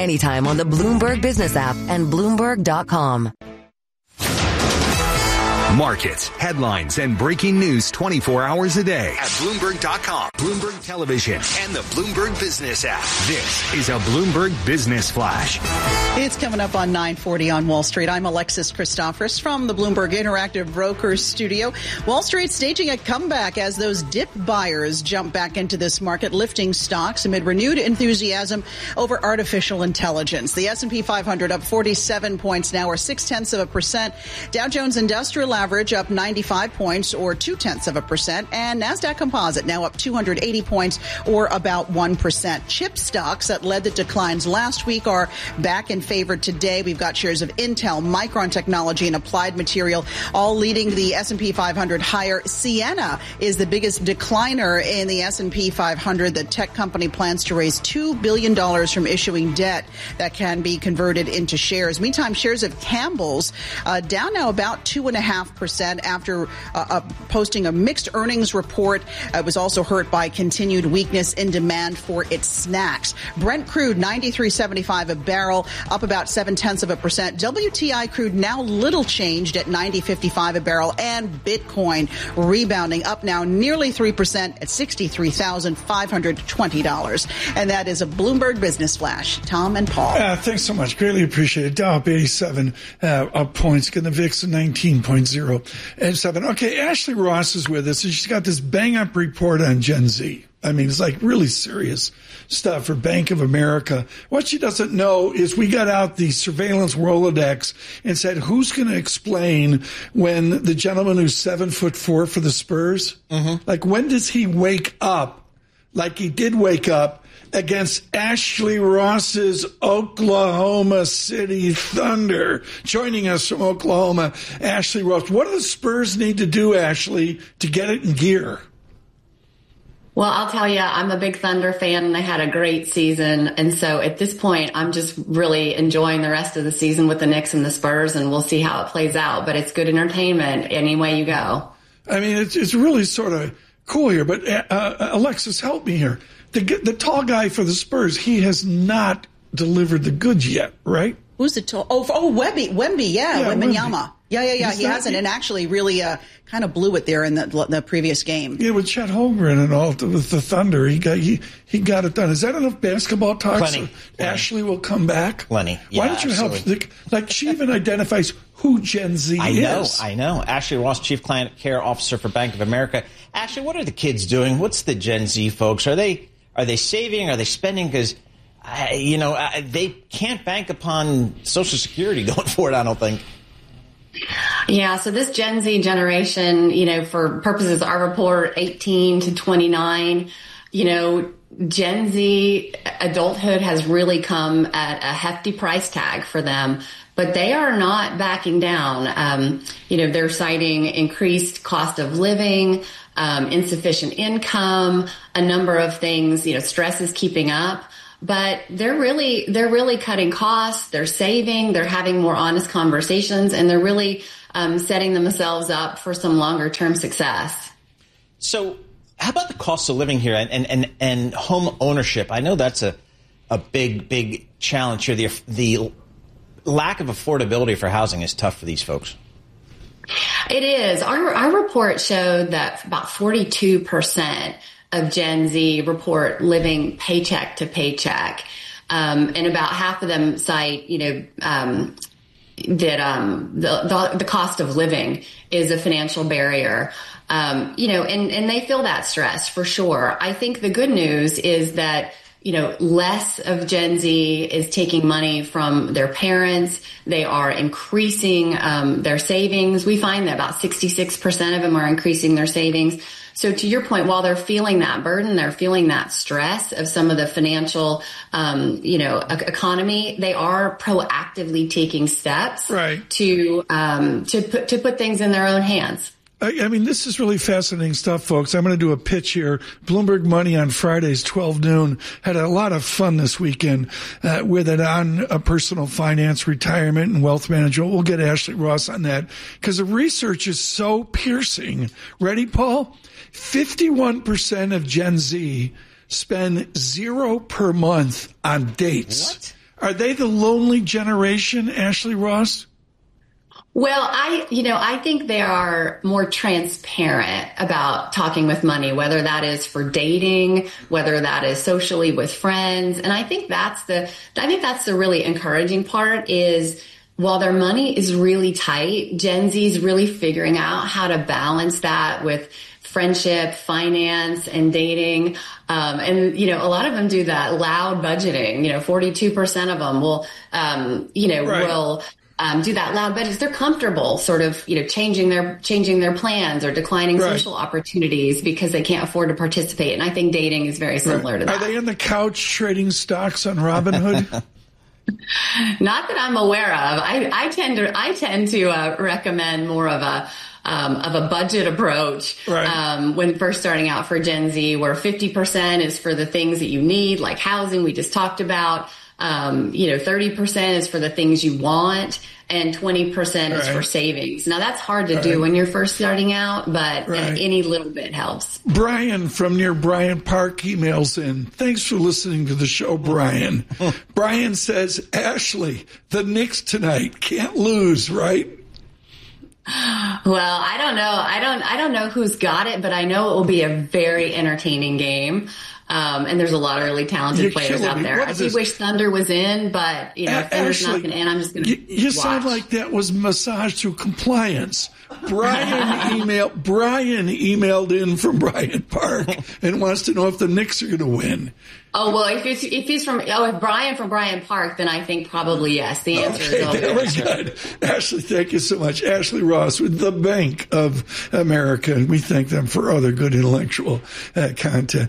anytime on the Bloomberg Business app and Bloomberg.com. Markets, headlines, and breaking news 24 hours a day at Bloomberg.com, Bloomberg Television, and the Bloomberg Business app. This is a Bloomberg Business Flash. It's coming up on 9:40 on Wall Street. I'm Alexis Christoforous from the Bloomberg Interactive Brokers studio. Wall Street staging a comeback as those dip buyers jump back into this market, lifting stocks amid renewed enthusiasm over artificial intelligence. The S&P 500 up 47 points now, or 0.6%. Dow Jones Industrial Average up 95 points, or 0.2%. And NASDAQ Composite now up 280 points, or about 1%. Chip stocks that led the declines last week are back in favor today. We've got shares of Intel, Micron Technology, and Applied Material all leading the S&P 500 higher. Ciena is the biggest decliner in the S&P 500. The tech company plans to raise $2 billion from issuing debt that can be converted into shares. Meantime, shares of Campbell's down now about 2.5% after posting a mixed earnings report. It was also hurt by continued weakness in demand for its snacks. Brent crude, $93.75 a barrel, up about 0.7%. WTI crude now little changed at $90.55 a barrel, and Bitcoin rebounding up now nearly 3% at $63,520. And that is a Bloomberg Business Flash. Tom and Paul. Thanks so much. Greatly appreciate it. Dow up 87 points, getting the VIX at 19.07. Okay, Ashley Ross is with us, and she's got this bang-up report on Gen Z. I mean, it's like really serious stuff for Bank of America. What she doesn't know is we got out the surveillance Rolodex and said, who's going to explain when the gentleman who's 7'4" for the Spurs, like when does he wake up like he did wake up against Ashley Ross's Oklahoma City Thunder? Joining us from Oklahoma, Ashley Ross. What do the Spurs need to do, Ashley, to get it in gear? Well, I'll tell you, I'm a big Thunder fan, and they had a great season. And so at this point, I'm just really enjoying the rest of the season with the Knicks and the Spurs, and we'll see how it plays out. But it's good entertainment any way you go. I mean, it's really sort of cool here. But Alexis, help me here. The tall guy for the Spurs, he has not delivered the goods yet, right? Who's the tall? Wemby, Wembanyama. Yeah. He hasn't, and actually really kind of blew it there in the previous game. Yeah, with Chet Holmgren and all with the Thunder, he got it done. Is that enough basketball talk? Plenty. So Ashley will come back. Plenty. Yeah, why don't you absolutely help? Like she even identifies who Gen Z is. I know. Ashley Ross, Chief Client Care Officer for Bank of America. Ashley, what are the kids doing? What's the Gen Z folks? Are they saving? Are they spending? Because they can't bank upon Social Security going forward, I don't think. Yeah, so this Gen Z generation, for purposes of our report, 18 to 29, Gen Z adulthood has really come at a hefty price tag for them, but they are not backing down. They're citing increased cost of living, insufficient income, a number of things, stress is keeping up. But they're really cutting costs. They're saving. They're having more honest conversations, and they're really setting themselves up for some longer term success. So, how about the cost of living here and home ownership? I know that's a big challenge here. The lack of affordability for housing is tough for these folks. It is. Our report showed that about 42% of Gen Z report living paycheck to paycheck. And about half of them cite, that the cost of living is a financial barrier. And they feel that stress for sure. I think the good news is that, less of Gen Z is taking money from their parents. They are increasing their savings. We find that about 66% of them are increasing their savings. So to your point, while they're feeling that burden, they're feeling that stress of some of the financial, economy, they are proactively taking steps to put things in their own hands. I mean, this is really fascinating stuff, folks. I'm going to do a pitch here. Bloomberg Money on Fridays, 12 noon. Had a lot of fun this weekend with it on personal finance, retirement, and wealth management. We'll get Ashley Ross on that because the research is so piercing. Ready, Paul? 51% of Gen Z spend $0 per month on dates. What? Are they the lonely generation, Ashley Ross? Well, I think they are more transparent about talking with money, whether that is for dating, whether that is socially with friends. And I think that's the really encouraging part is while their money is really tight, Gen Z is really figuring out how to balance that with friendship, finance, and dating. And a lot of them do that loud budgeting. 42% of them will, will do that loud budgets. They're comfortable sort of, changing their plans or declining social opportunities because they can't afford to participate. And I think dating is very similar to that. Are they on the couch trading stocks on Robinhood? Not that I'm aware of. I tend to recommend more of a budget approach when first starting out for Gen Z, where 50% is for the things that you need, like housing we just talked about. 30% is for the things you want, and 20% is for savings. Now that's hard to do when you're first starting out, but any little bit helps. Brian from near Bryant Park emails in. Thanks for listening to the show, Brian. Brian says, Ashley, the Knicks tonight can't lose, right? Well, I don't know. I don't know who's got it, but I know it will be a very entertaining game. And there's a lot of really talented players out there. I do wish Thunder was in, but if Thunder's not going to in, I'm just going to You sound like that was massaged through compliance. Brian emailed in from Bryant Park and wants to know if the Knicks are going to win. Oh, well, if Brian from Bryant Park, then I think probably yes. The answer is very good. Ashley, thank you so much. Ashley Ross with the Bank of America, and we thank them for other good intellectual content.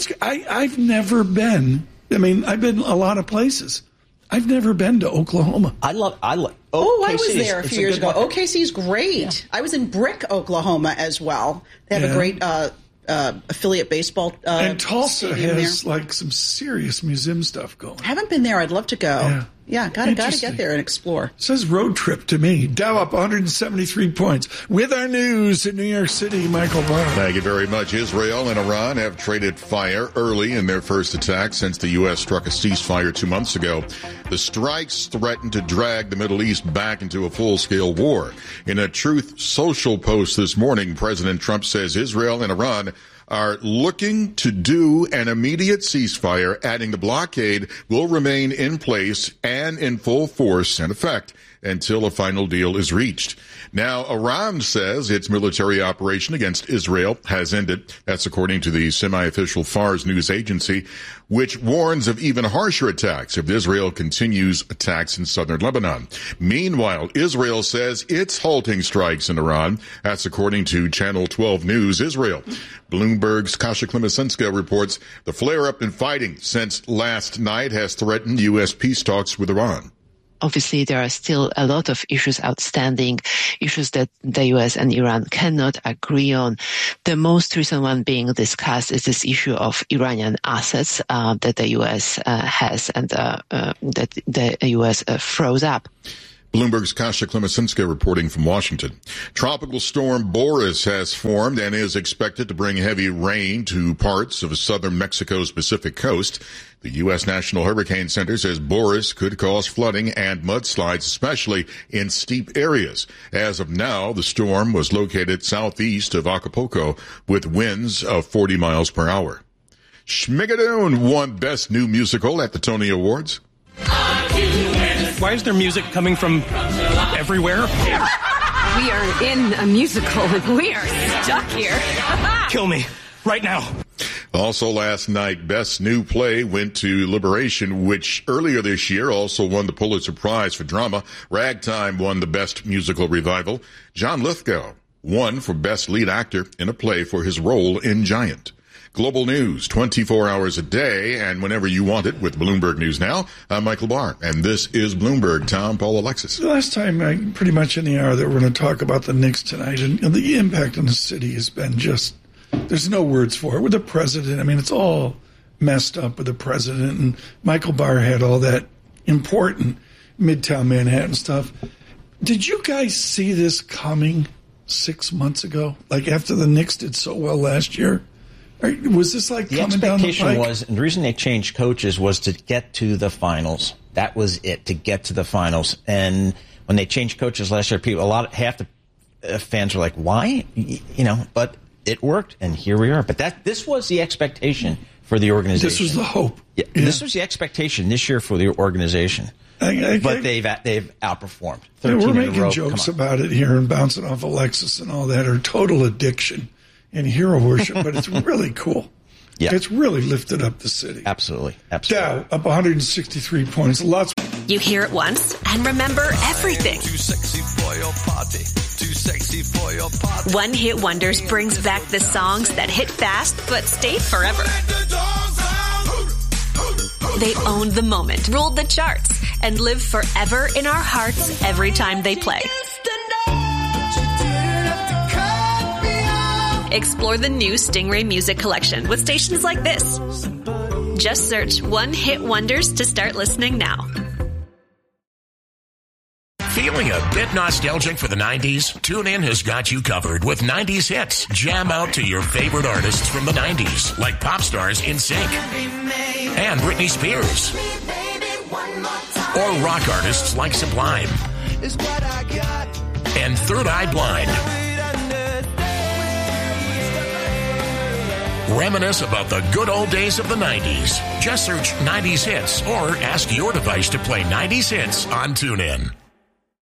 I've never been. I mean, I've been a lot of places. I've never been to Oklahoma. I love. I was there a few years ago. OKC's great. Yeah. I was in Brick, Oklahoma as well. They have a great affiliate baseball and Tulsa has like some serious museum stuff going. Haven't been there. I'd love to go. Yeah, gotta get there and explore. It says road trip to me. Dow up 173 points. With our news in New York City, Michael Barr. Thank you very much. Israel and Iran have traded fire early in their first attack since the U.S. struck a ceasefire 2 months ago. The strikes threaten to drag the Middle East back into a full-scale war. In a Truth Social post this morning, President Trump says Israel and Iran are looking to do an immediate ceasefire, adding the blockade will remain in place and in full force and effect until a final deal is reached. Now, Iran says its military operation against Israel has ended. That's according to the semi-official Fars news agency, which warns of even harsher attacks if Israel continues attacks in southern Lebanon. Meanwhile, Israel says it's halting strikes in Iran. That's according to Channel 12 News Israel. Bloomberg's Kasia Klemesenska reports the flare-up in fighting since last night has threatened U.S. peace talks with Iran. Obviously, there are still a lot of issues outstanding, issues that the U.S. and Iran cannot agree on. The most recent one being discussed is this issue of Iranian assets that the U.S. has and that the U.S. froze up. Bloomberg's Kasia Klemesenska reporting from Washington. Tropical storm Boris has formed and is expected to bring heavy rain to parts of southern Mexico's Pacific coast. The U.S. National Hurricane Center says Boris could cause flooding and mudslides, especially in steep areas. As of now, the storm was located southeast of Acapulco with winds of 40 miles per hour. Schmigadoon won Best New Musical at the Tony Awards. Why is there music coming from everywhere? We are in a musical and we are stuck here. Kill me right now. Also last night, Best New Play went to Liberation, which earlier this year also won the Pulitzer Prize for Drama. Ragtime won the Best Musical Revival. John Lithgow won for Best Lead Actor in a play for his role in Giant. Global news 24 hours a day and whenever you want it with Bloomberg News Now. I'm Michael Barr, and this is Bloomberg. Tom, Paul, Alexis. Last time, pretty much in the hour that we're going to talk about the Knicks tonight, and the impact on the city has been just, there's no words for it. With the president, I mean, it's all messed up with the president, and Michael Barr had all that important Midtown Manhattan stuff. Did you guys see this coming 6 months ago? Like after the Knicks did so well last year? Was this like the coming down the pike? expectation was, and the reason they changed coaches was to get to the finals. That was it to get to the finals. And when they changed coaches last year, half the fans were like, "Why?" But it worked, and here we are. But this was the expectation for the organization. This was the hope. Yeah. This was the expectation this year for the organization. But they've outperformed. We're making jokes about it here and bouncing off Alexis and all that, or total addiction and hero worship, but it's really cool. Yeah. It's really lifted up the city. Absolutely. Dow up 163 points. You hear it once and remember everything. Too sexy for your party. Too sexy for your party. One Hit Wonders brings back the songs that hit fast but stayed forever. They owned the moment, ruled the charts, and live forever in our hearts every time they play. Explore the new Stingray Music Collection with stations like this. Just search One Hit Wonders to start listening now. Feeling a bit nostalgic for the 90s? TuneIn has got you covered with 90s hits. Jam out to your favorite artists from the 90s, like pop stars NSYNC and Britney Spears, or rock artists like Sublime and Third Eye Blind. Reminisce about the good old days of the 90s. Just search 90s hits or ask your device to play 90s hits on TuneIn.